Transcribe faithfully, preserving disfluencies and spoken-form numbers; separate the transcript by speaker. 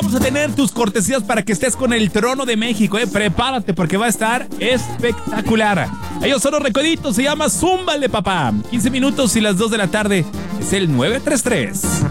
Speaker 1: vamos a tener tus cortesías para que estés con el trono de México, eh. Prepárate porque va a estar espectacular. Ellos son los Recoditos, se llama Zúmbale, papá. quince minutos y las dos de la tarde. Es el nueve tres tres.